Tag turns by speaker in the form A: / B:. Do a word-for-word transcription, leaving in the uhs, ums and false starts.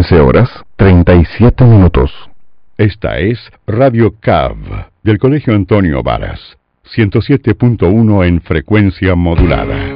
A: quince horas, treinta y siete minutos.
B: Esta es Radio C A V del Colegio Antonio Varas, ciento siete punto uno en frecuencia modulada.